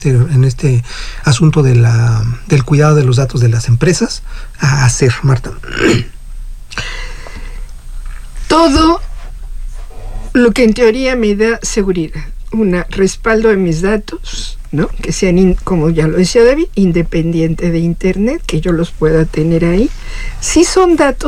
en este asunto del cuidado de los datos de las empresas a hacer, Marta? Todo lo que en teoría me da seguridad, respaldo de mis datos, ¿no? Que sean, como ya lo decía David, independiente de Internet, que yo los pueda tener ahí. Si son datos